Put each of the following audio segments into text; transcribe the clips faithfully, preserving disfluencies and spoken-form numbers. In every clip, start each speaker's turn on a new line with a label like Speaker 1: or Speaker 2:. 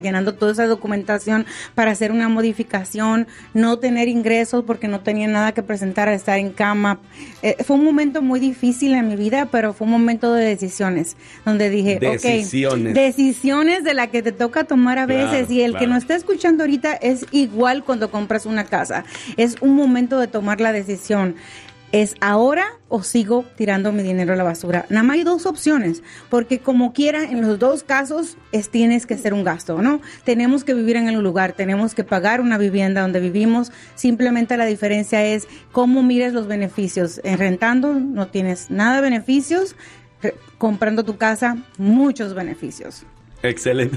Speaker 1: llenando toda esa documentación para hacer una modificación, no tener ingresos porque no tenía nada que presentar, a estar en cama. Eh, fue un momento muy difícil en mi vida, pero fue un momento de decisiones, donde dije,
Speaker 2: decisiones.
Speaker 1: ok, decisiones de la que te toca tomar a veces,
Speaker 2: claro,
Speaker 1: y el
Speaker 2: claro.
Speaker 1: que nos está escuchando ahorita es igual cuando compras una casa. Es un momento de tomar la decisión. ¿Es ahora o sigo tirando mi dinero a la basura? Nada más hay dos opciones, porque como quiera, en los dos casos, es, tienes que hacer un gasto, ¿no? Tenemos que vivir en el lugar, tenemos que pagar una vivienda donde vivimos, simplemente la diferencia es cómo mires los beneficios. En rentando no tienes nada de beneficios, re- comprando tu casa, muchos beneficios.
Speaker 2: Excelente.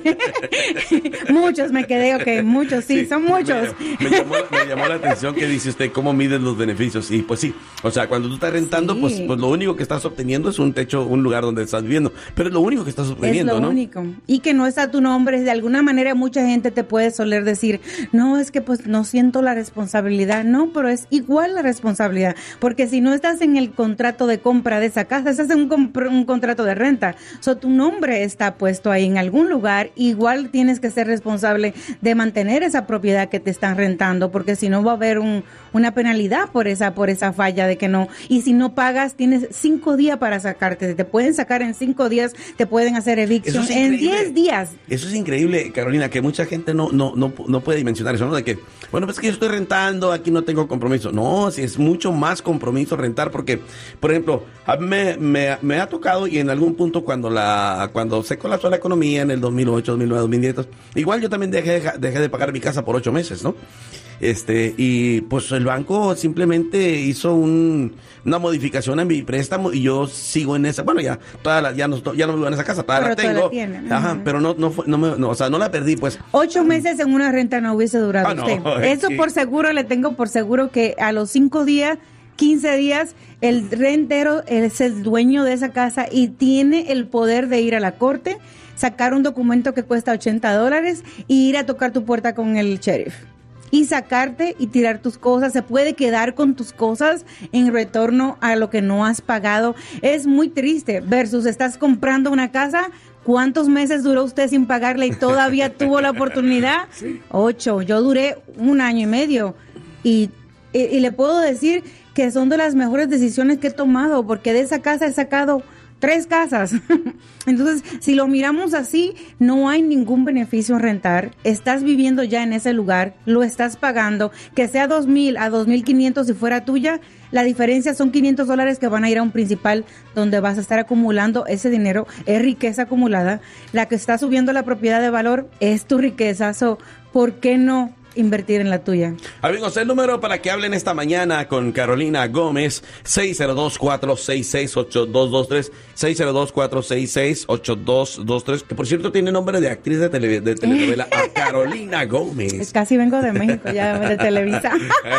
Speaker 1: Muchos me quedé, ok, muchos, sí, sí son muchos.
Speaker 2: Me, me, llamó, me llamó la atención que dice usted, ¿cómo mides los beneficios? Y pues sí, o sea, cuando tú estás rentando, sí. pues, pues lo único que estás obteniendo es un techo, un lugar donde estás viviendo, pero es lo único que estás obteniendo,
Speaker 1: ¿no? Es lo
Speaker 2: ¿no?
Speaker 1: único. Y que no está tu nombre, de alguna manera mucha gente te puede soler decir, no, es que pues no siento la responsabilidad, no, pero es igual la responsabilidad, porque si no estás en el contrato de compra de esa casa, estás en un, comp- un contrato de renta, o so, tu nombre está puesto ahí en algún lugar, igual tienes que ser responsable de mantener esa propiedad que te están rentando, porque si no va a haber un, una penalidad por esa por esa falla de que no, y si no pagas tienes cinco días para sacarte, te pueden sacar en cinco días, te pueden hacer eviction es en diez días.
Speaker 2: Eso es increíble, Carolina, que mucha gente no no no no puede dimensionar eso, ¿no? De que, bueno, pues que yo estoy rentando, aquí no tengo compromiso. No, si es mucho más compromiso rentar, porque, por ejemplo, a mí me, me, me ha tocado, y en algún punto cuando la cuando se colapsó la economía en el dos mil ocho, dos mil nueve, dos mil diez, igual yo también dejé, dejé de pagar mi casa por ocho meses, ¿no? Este, y pues el banco simplemente hizo un, una modificación en mi préstamo y yo sigo en esa, bueno, ya, toda la, ya no, ya no vivo en esa casa, todavía
Speaker 1: pero
Speaker 2: la tengo.
Speaker 1: La tienen,
Speaker 2: ajá, uh-huh. Pero no, no fue, no me, no, o sea, no la perdí, pues.
Speaker 1: Ocho meses en una renta no hubiese durado
Speaker 2: ah, no,
Speaker 1: usted. Eso
Speaker 2: sí.
Speaker 1: Por seguro, le tengo por seguro que a los cinco días, quince días, el rentero es el dueño de esa casa y tiene el poder de ir a la corte, sacar un documento que cuesta ochenta dólares y ir a tocar tu puerta con el sheriff. Y sacarte y tirar tus cosas. Se puede quedar con tus cosas en retorno a lo que no has pagado. Es muy triste. Versus estás comprando una casa. ¿Cuántos meses duró usted sin pagarle y todavía tuvo la oportunidad? Sí. Ocho. Yo duré un año y medio. Y, y, y le puedo decir que son de las mejores decisiones que he tomado, porque de esa casa he sacado tres casas. Entonces, si lo miramos así, no hay ningún beneficio en rentar. Estás viviendo ya en ese lugar, lo estás pagando, que sea dos mil a dos mil quinientos si fuera tuya, la diferencia son quinientos dólares que van a ir a un principal donde vas a estar acumulando ese dinero, es riqueza acumulada. La que está subiendo la propiedad de valor es tu riqueza. So, ¿por qué no invertir en la tuya?
Speaker 2: Amigos, el número para que hablen esta mañana con Carolina Gómez, seis cero dos, cuatro seis seis, ocho dos dos tres, seis cero dos, cuatro seis seis, ocho dos dos tres, que por cierto tiene nombre de actriz de, tele, de telenovela, a Carolina Gómez.
Speaker 1: Casi vengo de México, ya de Televisa.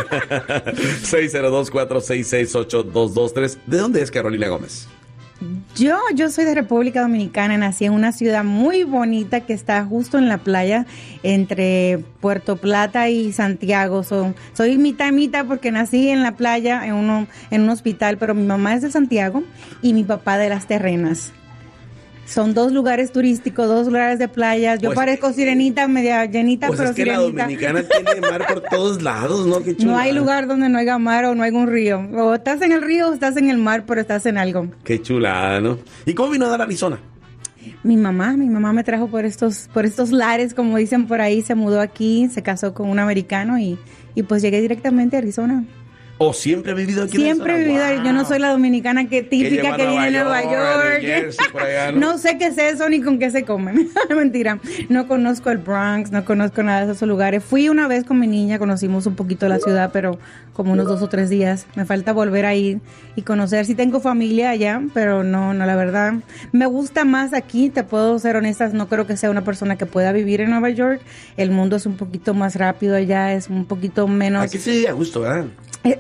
Speaker 2: seis cero dos, cuatro seis seis, ocho dos dos tres. ¿De dónde es Carolina Gómez?
Speaker 1: Yo, yo soy de República Dominicana, nací en una ciudad muy bonita que está justo en la playa, entre Puerto Plata y Santiago. So, soy mitad mitad porque nací en la playa, en, uno, en un hospital, pero mi mamá es de Santiago y mi papá de Las Terrenas. Son dos lugares turísticos, dos lugares de playa. Yo pues, parezco sirenita, media llenita,
Speaker 2: pues
Speaker 1: pero
Speaker 2: es que
Speaker 1: sirenita.
Speaker 2: La Dominicana tiene mar por todos lados, ¿no? Qué chulada.
Speaker 1: No hay lugar donde no haya mar o no hay un río. O estás en el río o estás en el mar, pero estás en algo.
Speaker 2: Qué chulada, ¿no? ¿Y cómo vino a dar Arizona?
Speaker 1: Mi mamá, mi mamá me trajo por estos, por estos lares, como dicen por ahí. Se mudó aquí, se casó con un americano y, y pues llegué directamente a Arizona.
Speaker 2: ¿O siempre he vivido aquí?
Speaker 1: Siempre he vivido, wow. Yo no soy la dominicana que típica que, que viene de Nueva York. Jersey, por allá, ¿no? No sé qué es eso ni con qué se comen. Mentira. No conozco el Bronx, no conozco nada de esos lugares. Fui una vez con mi niña, conocimos un poquito de la ciudad, pero como unos dos o tres días. Me falta volver a ir y conocer. Sí tengo familia allá, pero no, no, la verdad. Me gusta más aquí, te puedo ser honesta, no creo que sea una persona que pueda vivir en Nueva York. El mundo es un poquito más rápido allá, es un poquito menos...
Speaker 2: Aquí sí, a gusto, ¿verdad?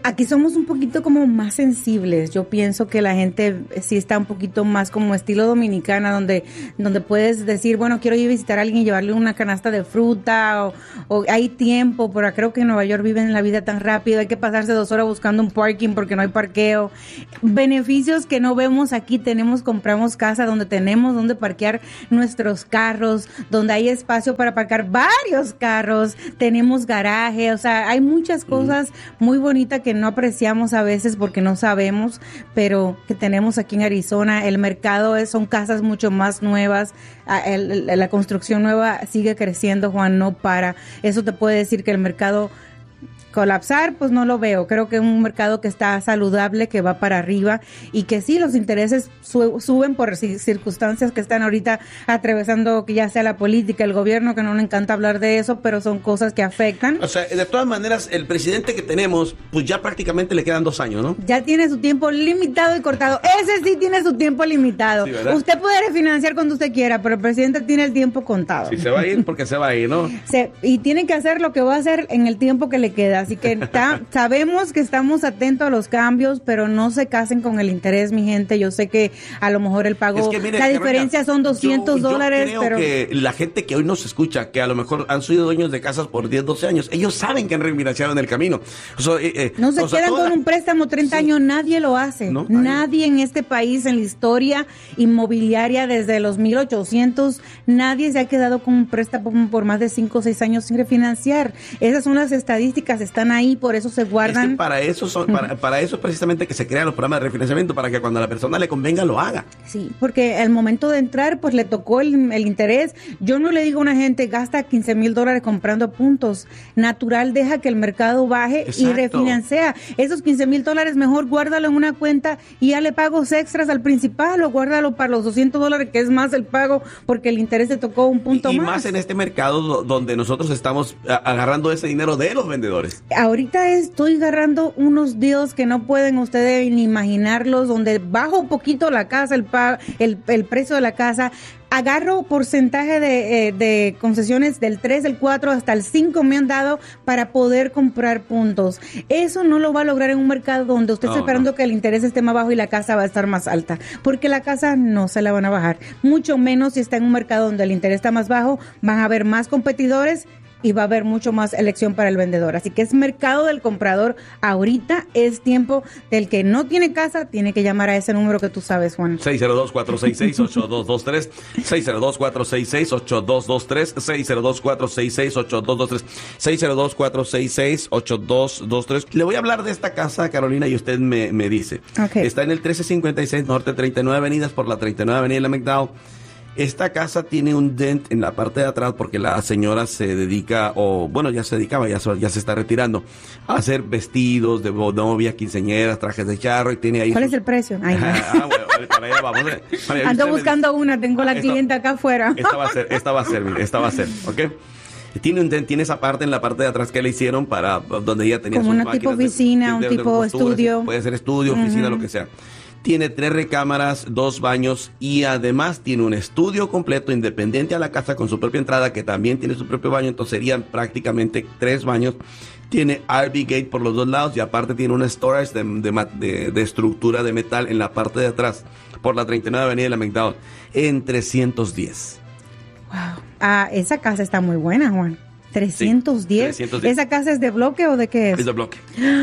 Speaker 1: Aquí somos un poquito como más sensibles. Yo pienso que la gente sí está un poquito más como estilo dominicana, donde donde puedes decir, bueno, quiero ir a visitar a alguien y llevarle una canasta de fruta, o, o hay tiempo, pero creo que en Nueva York viven la vida tan rápido, hay que pasarse dos horas buscando un parking porque no hay parqueo. Beneficios que no vemos aquí, tenemos, compramos casa donde tenemos donde parquear nuestros carros, donde hay espacio para parquear varios carros, tenemos garaje, o sea, hay muchas cosas muy bonitas que no apreciamos a veces porque no sabemos, pero que tenemos aquí en Arizona. El mercado es, son casas mucho más nuevas, el, el, la construcción nueva sigue creciendo, Juan, no para. Eso te puede decir que el mercado colapsar, pues no lo veo. Creo que es un mercado que está saludable, que va para arriba y que sí, los intereses su, suben por circunstancias que están ahorita atravesando, que ya sea la política, el gobierno, que no le encanta hablar de eso, pero son cosas que afectan.
Speaker 2: O sea, de todas maneras, el presidente que tenemos, pues ya prácticamente le quedan dos años, ¿no?
Speaker 1: Ya tiene su tiempo limitado y cortado. Ese sí tiene su tiempo limitado. Sí, usted puede refinanciar cuando usted quiera, pero el presidente tiene el tiempo contado.
Speaker 2: Si se va a ir, porque se va a ir, ¿no?
Speaker 1: Se, y tiene que hacer lo que va a hacer en el tiempo que le queda. Así que ta, sabemos que estamos atentos a los cambios, pero no se casen con el interés, mi gente. Yo sé que a lo mejor el pago, es que, mire, la diferencia son doscientos dólares.
Speaker 2: Yo creo
Speaker 1: pero
Speaker 2: que la gente que hoy nos escucha, que a lo mejor han sido dueños de casas por diez, doce años, ellos saben que han refinanciado en el camino. O sea, eh, eh,
Speaker 1: no se
Speaker 2: o sea,
Speaker 1: quedan
Speaker 2: toda...
Speaker 1: con un préstamo treinta sí. años, nadie lo hace. ¿No? Nadie en este país, en la historia inmobiliaria desde los mil ochocientos, nadie se ha quedado con un préstamo por más de cinco o seis años sin refinanciar. Esas son las estadísticas, están ahí, por eso se guardan.
Speaker 2: Es que para eso son, para, para eso es precisamente que se crean los programas de refinanciamiento, para que cuando a la persona le convenga lo haga.
Speaker 1: Sí, porque al momento de entrar, pues le tocó el, el interés. Yo no le digo a una gente, gasta quince mil dólares comprando puntos. Natural, deja que el mercado baje. Exacto. Y refinancia. Esos quince mil dólares mejor guárdalo en una cuenta y ya le pagos extras al principal, o guárdalo para los doscientos dólares, que es más el pago, porque el interés te tocó un punto
Speaker 2: y, y
Speaker 1: más.
Speaker 2: Y más en este mercado donde nosotros estamos agarrando ese dinero de los vendedores.
Speaker 1: Ahorita estoy agarrando unos deals que no pueden ustedes ni imaginarlos, donde bajo un poquito la casa, el, el, el precio de la casa, agarro porcentaje de, eh, de concesiones del tres, del cuatro hasta el cinco me han dado para poder comprar puntos. Eso no lo va a lograr en un mercado donde usted no, está esperando no. que el interés esté más bajo y la casa va a estar más alta, porque la casa no se la van a bajar, mucho menos si está en un mercado donde el interés está más bajo. Van a haber más competidores y va a haber mucho más elección para el vendedor. Así que es mercado del comprador. Ahorita es tiempo del que no tiene casa, tiene que llamar a ese número que tú sabes, Juan.
Speaker 2: seis cero dos, cuatro seis seis, ocho dos dos tres, seis cero dos, cuatro seis seis, ocho dos dos tres, seis cero dos, cuatro seis seis, ocho dos dos tres, seis cero dos, cuatro seis seis, ocho dos dos tres. Le voy a hablar de esta casa, Carolina, y usted me, me dice.
Speaker 1: Okay.
Speaker 2: Está en el trece cincuenta y seis Norte treinta y nueve Avenidas, por la treinta y nueve Avenida de la McDowell. Esta casa tiene un dent en la parte de atrás porque la señora se dedica, o bueno, ya se dedicaba, ya, ya se está retirando, a hacer vestidos de novia, quinceañeras, trajes de charro, y tiene ahí...
Speaker 1: ¿Cuál
Speaker 2: sus...
Speaker 1: es el precio? Ay, no.
Speaker 2: Ah, bueno, para allá vamos. Para allá,
Speaker 1: ando buscando me... una, tengo la esta, clienta acá afuera.
Speaker 2: Esta va a ser, esta va a ser, mire, esta va a ser, ¿ok? Tiene un tiene esa parte en la parte de atrás que le hicieron para donde ella tenía
Speaker 1: como
Speaker 2: sus
Speaker 1: una
Speaker 2: máquinas
Speaker 1: tipo oficina, de, de, de, de un tipo costuras, estudio.
Speaker 2: Puede ser estudio, oficina, uh-huh. lo que sea. Tiene tres recámaras, dos baños y además tiene un estudio completo independiente a la casa con su propia entrada, que también tiene su propio baño, entonces serían prácticamente tres baños. Tiene R V gate por los dos lados y aparte tiene una storage de, de, de, de estructura de metal en la parte de atrás por la treinta y nueve Avenida de la McDowell en trescientos diez.
Speaker 1: Wow. Ah, esa casa está muy buena, Juan. trescientos diez.
Speaker 2: Sí, trescientos diez.
Speaker 1: ¿Esa casa es de bloque o de qué es?
Speaker 2: Es de bloque.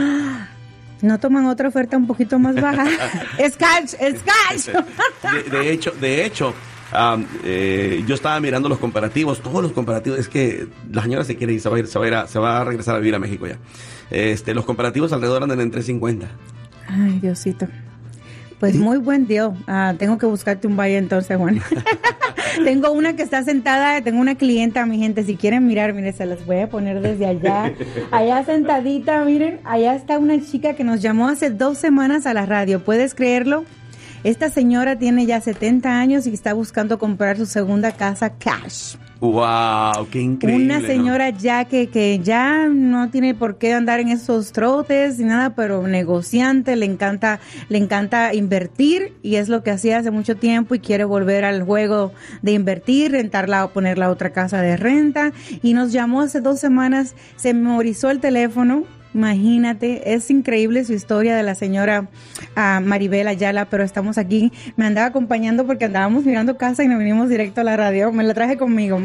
Speaker 1: ¿No toman otra oferta un poquito más baja? ¡Es cash! ¡Es cash!
Speaker 2: De, de hecho, de hecho um, eh, yo estaba mirando los comparativos, todos los comparativos. Es que la señora se quiere ir, se va a, ir, se va a, ir a, se va a regresar a vivir a México ya. Este, los comparativos alrededor andan en tres cincuenta.
Speaker 1: Ay, Diosito. Pues muy buen deal. Uh, tengo que buscarte un valle entonces, Juan. Tengo una que está sentada, tengo una clienta, mi gente, si quieren mirar, miren, se las voy a poner desde allá. Allá sentadita, miren, allá está una chica que nos llamó hace dos semanas a la radio, ¿puedes creerlo? Esta señora tiene ya setenta años y está buscando comprar su segunda casa cash.
Speaker 2: ¡Wow! ¡Qué increíble!
Speaker 1: Una señora, ¿no?, ya que, que ya no tiene por qué andar en esos trotes ni nada, pero negociante, le encanta, le encanta invertir y es lo que hacía hace mucho tiempo y quiere volver al juego de invertir, rentarla o poner la otra casa de renta. Y nos llamó hace dos semanas, se memorizó el teléfono. Imagínate, es increíble su historia de la señora uh, Maribel Ayala, pero estamos aquí, me andaba acompañando porque andábamos mirando casa y nos vinimos directo a la radio, me la traje conmigo.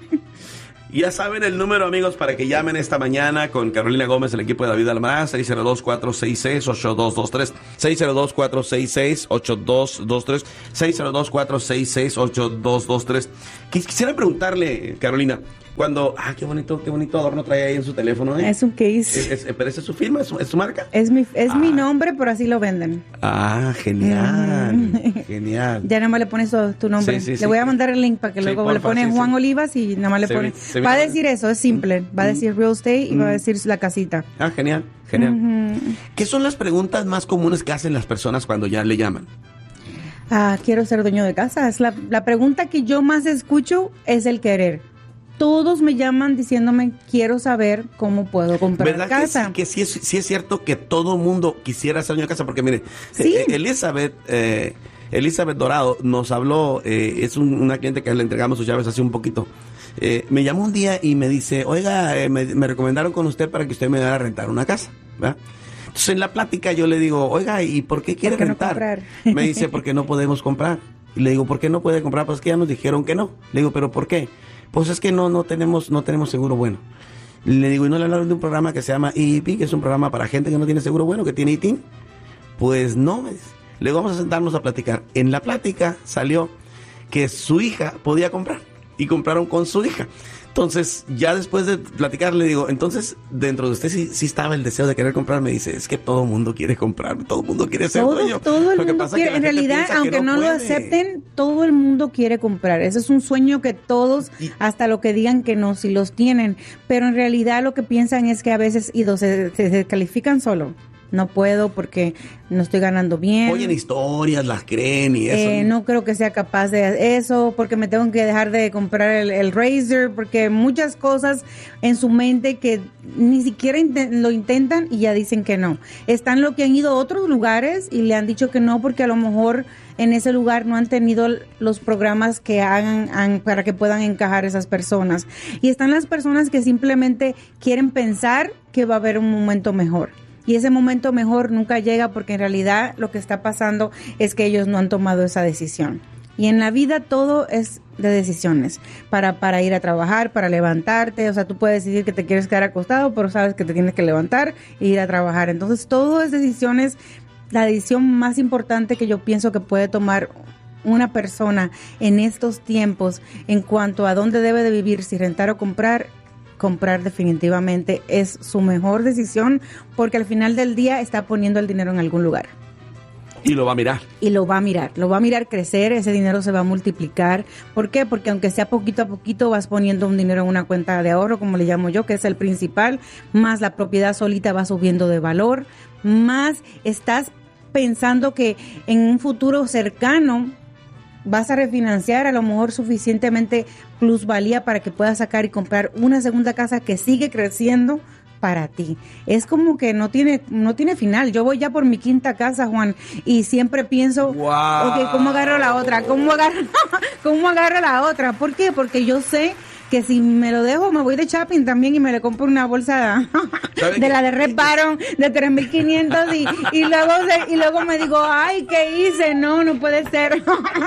Speaker 2: Ya saben el número, amigos, para que llamen esta mañana con Carolina Gómez, el equipo de David Almaraz, seis cero dos, cuatro seis seis, ocho dos dos tres, seis cero dos, cuatro seis seis, ocho dos dos tres, seis cero dos, cuatro seis seis, ocho dos dos tres. Quisiera preguntarle, Carolina, cuando, ah, qué bonito, qué bonito adorno trae ahí en su teléfono, ¿eh?
Speaker 1: Es un case.
Speaker 2: ¿Es, es, ¿Pero esa es su firma? ¿Es su, es su marca?
Speaker 1: Es mi, es
Speaker 2: ah.
Speaker 1: mi nombre, pero así lo venden.
Speaker 2: Ah, genial, mm. genial.
Speaker 1: Ya nada más le pones tu, tu nombre. Sí, sí, le sí. voy a mandar el link para que sí, luego porfa, le pones sí, Juan sí. Olivas y nada más le pones. Va a decir eso, es simple. Va a decir real estate y mm. va a decir la casita.
Speaker 2: Ah, genial, genial. Mm-hmm. ¿Qué son las preguntas más comunes que hacen las personas cuando ya le llaman?
Speaker 1: Ah, quiero ser dueño de casa. Es la, la pregunta que yo más escucho es el querer. Todos me llaman diciéndome, quiero saber cómo puedo comprar
Speaker 2: ¿verdad
Speaker 1: casa?
Speaker 2: Que, sí, que sí, es, sí es cierto que todo mundo quisiera ser dueño de casa, porque mire,
Speaker 1: sí.
Speaker 2: eh, Elizabeth, eh, Elizabeth Dorado nos habló, eh, es un, una cliente que le entregamos sus llaves hace un poquito, eh, me llamó un día y me dice, oiga, eh, me, me recomendaron con usted para que usted me dara a rentar una casa, ¿verdad? Entonces en la plática yo le digo, oiga, ¿y por qué quiere
Speaker 1: ¿Por qué
Speaker 2: rentar?
Speaker 1: No
Speaker 2: me dice, porque no podemos comprar. Y le digo, ¿por qué no puede comprar? Pues que ya nos dijeron que no. Le digo, ¿pero por qué? Pues es que no no tenemos no tenemos seguro bueno. Le digo, ¿y no le hablaron de un programa que se llama E E P, que es un programa para gente que no tiene seguro bueno, que tiene I T I N? Pues no, me dice. Le digo, vamos a sentarnos a platicar. En la plática salió que su hija podía comprar y compraron con su hija. Entonces, ya después de platicar, le digo, entonces, dentro de usted sí, sí estaba el deseo de querer comprar. Me dice, es que todo el mundo quiere comprar, todo el mundo quiere ser
Speaker 1: todo,
Speaker 2: dueño.
Speaker 1: Todo el mundo quiere, en realidad, aunque no, no lo acepten, todo el mundo quiere comprar. Ese es un sueño que todos, y, hasta lo que digan que no, si los tienen. Pero en realidad lo que piensan es que a veces y se, se descalifican solo. No puedo porque no estoy ganando bien.
Speaker 2: Oyen historias, las creen y eso.
Speaker 1: Eh, no creo que sea capaz de eso, porque me tengo que dejar de comprar el, el Razor, porque muchas cosas en su mente que ni siquiera intent- lo intentan y ya dicen que no. Están los que han ido a otros lugares y le han dicho que no, porque a lo mejor en ese lugar no han tenido los programas que hagan, hagan para que puedan encajar esas personas. Y están las personas que simplemente quieren pensar que va a haber un momento mejor. Y ese momento mejor nunca llega porque en realidad lo que está pasando es que ellos no han tomado esa decisión. Y en la vida todo es de decisiones. Para, para ir a trabajar, para levantarte. O sea, tú puedes decidir que te quieres quedar acostado, pero sabes que te tienes que levantar e ir a trabajar. Entonces, todo es decisiones. La decisión más importante que yo pienso que puede tomar una persona en estos tiempos en cuanto a dónde debe de vivir, si rentar o comprar, comprar definitivamente es su mejor decisión, porque al final del día está poniendo el dinero en algún lugar.
Speaker 2: Y lo va a mirar.
Speaker 1: Y lo va a mirar, lo va a mirar crecer, ese dinero se va a multiplicar. ¿Por qué? Porque aunque sea poquito a poquito vas poniendo un dinero en una cuenta de ahorro, como le llamo yo, que es el principal, más la propiedad solita va subiendo de valor, más estás pensando que en un futuro cercano vas a refinanciar a lo mejor suficientemente plusvalía para que puedas sacar y comprar una segunda casa que sigue creciendo para ti. Es como que no tiene no tiene final. Yo voy ya por mi quinta casa, Juan, y siempre pienso,
Speaker 2: wow.
Speaker 1: ok, ¿cómo agarro la otra? ¿Cómo agarro, cómo agarro la otra? ¿Por qué? Porque yo sé que si me lo dejo, me voy de shopping también y me le compro una bolsa de la de Red Baron de tres mil quinientos y, y, luego se, y luego me digo, ay, ¿qué hice? No, no puede ser.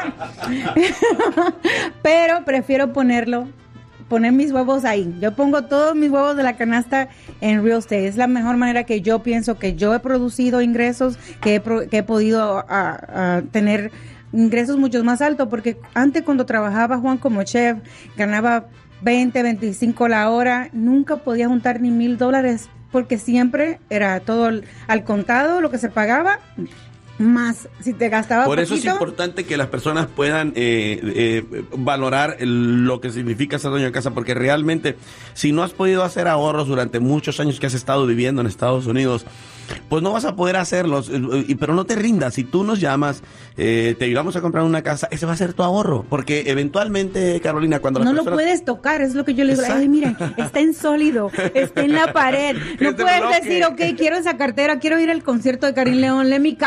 Speaker 1: Pero prefiero ponerlo, poner mis huevos ahí. Yo pongo todos mis huevos de la canasta en real estate. Es la mejor manera que yo pienso que yo he producido ingresos, que he, pro, que he podido a, a tener ingresos mucho más altos, porque antes cuando trabajaba, Juan, como chef, ganaba veinte, veinticinco la hora, nunca podía juntar ni mil dólares, porque siempre era todo al, al contado lo que se pagaba, más si te gastaba
Speaker 2: por
Speaker 1: poquito.
Speaker 2: Eso es importante que las personas puedan eh, eh, valorar el, lo que significa ser dueño de casa, porque realmente si no has podido hacer ahorros durante muchos años que has estado viviendo en Estados Unidos, pues no vas a poder hacerlos, pero no te rindas. Si tú nos llamas, eh, te ayudamos a comprar una casa, ese va a ser tu ahorro, porque eventualmente, Carolina, cuando
Speaker 1: no
Speaker 2: las personas...
Speaker 1: lo puedes tocar, es lo que yo le digo. Ay, miren, está en sólido, está en la pared, no
Speaker 2: este
Speaker 1: puedes
Speaker 2: bloque.
Speaker 1: decir, ok, quiero esa cartera, quiero ir al concierto de Karim León, let me cash out.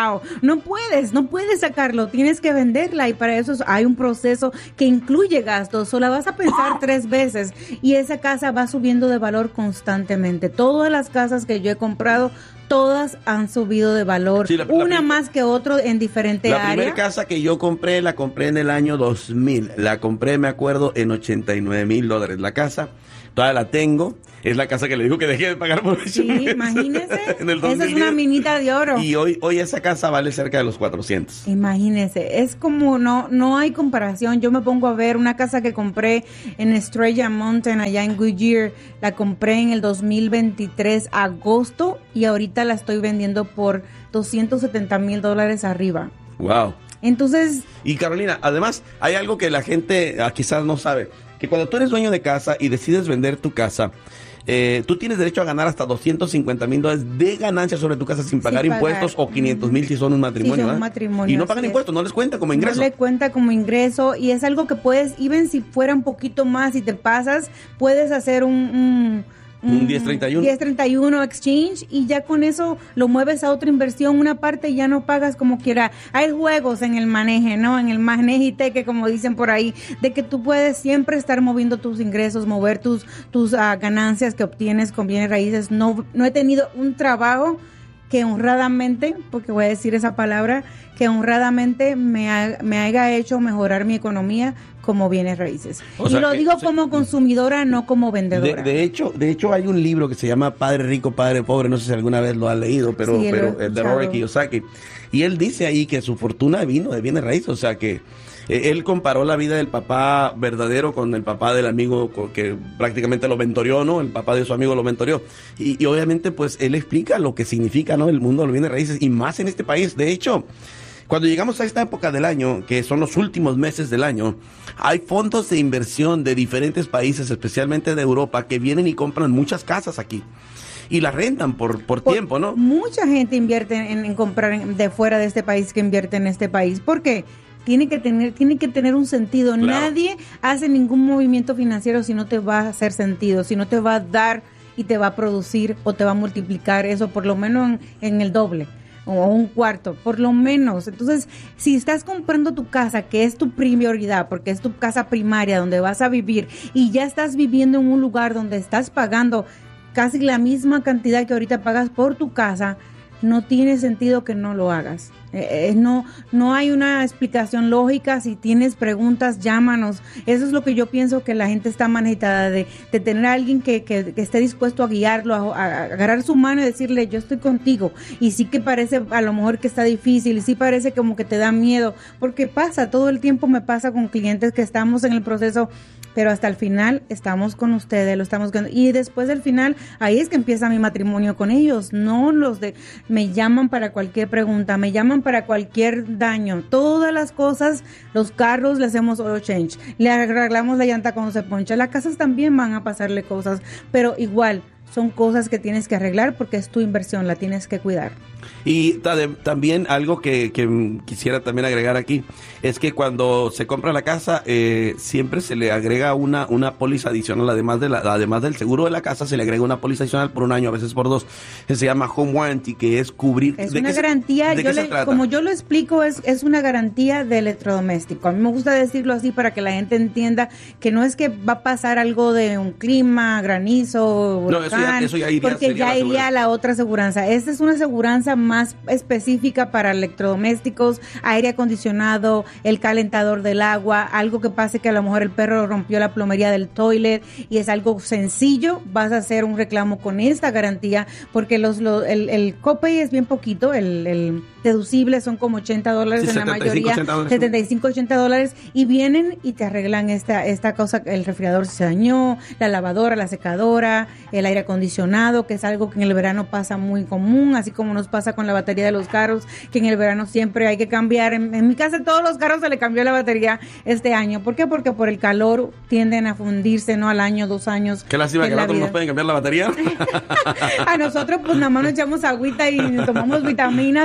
Speaker 1: wow. No puedes, no puedes sacarlo, tienes que venderla y para eso hay un proceso que incluye gastos, o la vas a pensar tres veces y esa casa va subiendo de valor constantemente. Todas las casas que yo he comprado, todas han subido de valor, sí, la, una la, más que otra en diferente área.
Speaker 2: La primera casa que yo compré, la compré en el año dos mil, la compré, me acuerdo, en ochenta y nueve mil dólares. La casa, todavía la tengo, es la casa que le digo que dejé de pagar por ocho
Speaker 1: Sí, meses, imagínese, en el esa es una minita de oro.
Speaker 2: Y hoy, hoy esa casa vale cerca de los cuatrocientos.
Speaker 1: Imagínese, es como, no, no hay comparación. Yo me pongo a ver una casa que compré en Estrella Mountain, allá en Goodyear, la compré en el dos mil veintitrés, agosto, y ahorita la estoy vendiendo por doscientos setenta mil dólares arriba.
Speaker 2: Wow.
Speaker 1: Entonces...
Speaker 2: Y Carolina, además, hay algo que la gente ah, quizás no sabe, que cuando tú eres dueño de casa y decides vender tu casa, eh, tú tienes derecho a ganar hasta doscientos cincuenta mil dólares de ganancia sobre tu casa sin pagar sin impuestos pagar. O quinientos mil si son un matrimonio.
Speaker 1: Sí, son
Speaker 2: un
Speaker 1: matrimonio
Speaker 2: y no pagan impuestos, no les cuenta como ingreso.
Speaker 1: No le cuenta como ingreso y es algo que puedes, even si fuera un poquito más y te pasas, puedes hacer un... un
Speaker 2: Un diez treinta y uno.
Speaker 1: diez treinta y uno exchange y ya con eso lo mueves a otra inversión, una parte y ya no pagas como quiera. Hay juegos en el maneje, ¿no? En el maneje que como dicen por ahí, de que tú puedes siempre estar moviendo tus ingresos, mover tus tus uh, ganancias que obtienes con bienes raíces. No, no he tenido un trabajo que honradamente, porque voy a decir esa palabra, que honradamente me, ha, me haya hecho mejorar mi economía como bienes raíces. O y lo que, digo o sea, como consumidora, no como vendedora.
Speaker 2: De, de hecho, de hecho hay un libro que se llama Padre Rico, Padre Pobre, no sé si alguna vez lo has leído, pero, sí, pero el de Robert Kiyosaki. Y él dice ahí que su fortuna vino de bienes raíces, o sea que eh, él comparó la vida del papá verdadero con el papá del amigo que prácticamente lo mentoreó, ¿no? El papá de su amigo lo mentoreó. Y, y obviamente, pues, él explica lo que significa, ¿no? El mundo de los bienes raíces y más en este país. De hecho, cuando llegamos a esta época del año, que son los últimos meses del año, hay fondos de inversión de diferentes países, especialmente de Europa, que vienen y compran muchas casas aquí. Y las rentan por, por, por tiempo, ¿no?
Speaker 1: Mucha gente invierte en, en comprar en, de fuera de este país que invierte en este país. ¿Por qué? Tiene que tener, tiene que tener un sentido. Claro. Nadie hace ningún movimiento financiero si no te va a hacer sentido, si no te va a dar y te va a producir o te va a multiplicar eso por lo menos en, en el doble o un cuarto, por lo menos. Entonces, si estás comprando tu casa, que es tu prioridad, porque es tu casa primaria donde vas a vivir y ya estás viviendo en un lugar donde estás pagando casi la misma cantidad que ahorita pagas por tu casa, no tiene sentido que no lo hagas. Eh, no, no hay una explicación lógica. Si tienes preguntas, llámanos. Eso es lo que yo pienso que la gente está manejada de, de tener a alguien que, que, que esté dispuesto a guiarlo, a, a agarrar su mano y decirle, yo estoy contigo. Y sí que parece a lo mejor que está difícil, y sí parece como que te da miedo, porque pasa, todo el tiempo me pasa con clientes que estamos en el proceso, pero hasta el final estamos con ustedes, lo estamos con, y después del final, ahí es que empieza mi matrimonio con ellos. No los de, me llaman para cualquier pregunta, me llaman para cualquier daño, todas las cosas, los carros le hacemos oil change, le arreglamos la llanta cuando se poncha, las casas también van a pasarle cosas, pero igual son cosas que tienes que arreglar porque es tu inversión, la tienes que cuidar.
Speaker 2: Y también algo que, que quisiera también agregar aquí es que cuando se compra la casa eh, siempre se le agrega una una póliza adicional, además de la, además del seguro de la casa se le agrega una póliza adicional por un año, a veces por dos, que se llama home warranty, que es cubrir.
Speaker 1: Es una garantía,
Speaker 2: se,
Speaker 1: yo le, como yo lo explico, es, es una garantía de electrodoméstico. A mí me gusta decirlo así para que la gente entienda que no es que va a pasar algo de un clima, granizo, huracán, no, eso ya, eso ya iría, porque ya iría a la otra aseguranza. Esta es una aseguranza más específica para electrodomésticos, aire acondicionado, el calentador del agua, algo que pase que a lo mejor el perro rompió la plomería del toilet y es algo sencillo, vas a hacer un reclamo con esta garantía porque los, los el, el copay es bien poquito, el, el deducible son como ochenta dólares sí, en la mayoría, setenta y cinco, ochenta dólares, y vienen y te arreglan esta esta cosa, el refrigerador se dañó, la lavadora, la secadora, el aire acondicionado, que es algo que en el verano pasa muy común, así como nos pasa con la batería de los carros, que en el verano siempre hay que cambiar. En, en mi casa todos los carros se le cambió la batería este año. ¿Por qué? Porque por el calor tienden a fundirse, ¿no? Al año, dos años.
Speaker 2: ¿Qué lástima que a nosotros nos pueden cambiar la batería?
Speaker 1: A nosotros pues nada más nos echamos agüita y tomamos vitaminas.
Speaker 2: Sí, sí, sí,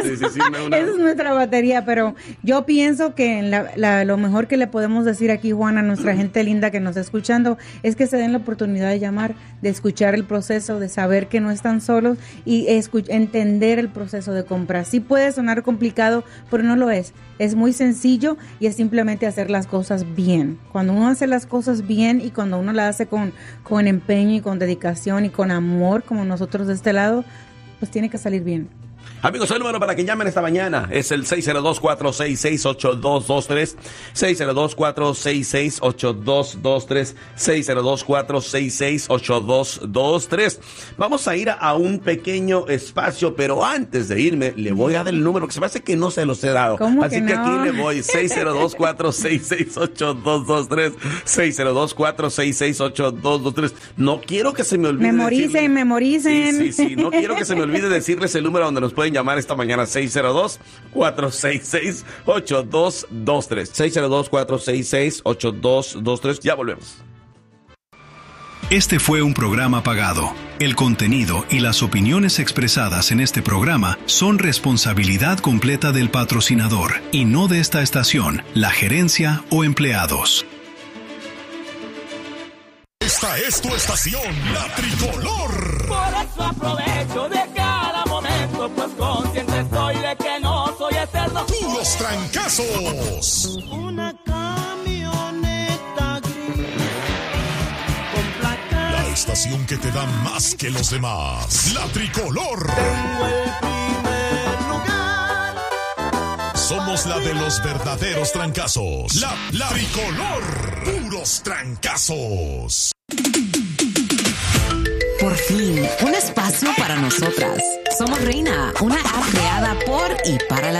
Speaker 2: Dame una.
Speaker 1: Esa es nuestra batería, pero yo pienso que la, la, lo mejor que le podemos decir aquí, Juan, a nuestra gente linda que nos está escuchando, es que se den la oportunidad de llamar, de escuchar el proceso, de saber que no están solos y escu- entender el proceso de compra. Sí puede sonar complicado, pero no lo es. Es muy sencillo y es simplemente hacer las cosas bien. Cuando uno hace las cosas bien y cuando uno las hace con, con empeño y con dedicación y con amor, como nosotros de este lado, pues tiene que salir bien.
Speaker 2: Amigos, el número para que llamen esta mañana es el seis cero dos, cuatro seis seis, ocho dos dos tres, seis cero dos, cuatro seis seis, ocho dos dos tres, seis cero dos, cuatro seis seis, ocho dos dos tres. Vamos a ir a, a un pequeño espacio, pero antes de irme, le voy a dar el número, que se me hace que no se los he dado.
Speaker 1: ¿Cómo
Speaker 2: Así
Speaker 1: que
Speaker 2: que
Speaker 1: no?
Speaker 2: aquí le voy, seis cero dos, cuatro seis seis, ocho dos dos tres, seis cero dos, cuatro seis seis, ocho dos dos tres. No quiero que se me olvide
Speaker 1: Memoricen,
Speaker 2: decirle-
Speaker 1: memoricen.
Speaker 2: Sí, sí, sí, no quiero que se me olvide decirles el número donde nos pueden llamar esta mañana, seis cero dos, cuatro seis seis, ocho dos dos tres. seis cero dos, cuatro seis seis, ocho dos dos tres. Ya volvemos.
Speaker 3: Este fue un programa pagado. El contenido y las opiniones expresadas en este programa son responsabilidad completa del patrocinador y no de esta estación, la gerencia o empleados.
Speaker 4: Esta es tu estación, la Tricolor.
Speaker 5: Por eso aprovecho de cada momento, pues consciente estoy de que no soy eterno.
Speaker 4: Puros trancazos.
Speaker 5: Una camioneta gris con placas.
Speaker 4: La estación que te da más que los demás. La Tricolor.
Speaker 5: Tengo el primer lugar.
Speaker 4: Somos la de los verdaderos trancazos. La, la Tricolor. Puros trancazos.
Speaker 6: Por fin, un espacio para nosotras. Somos Reina, una app creada por y para la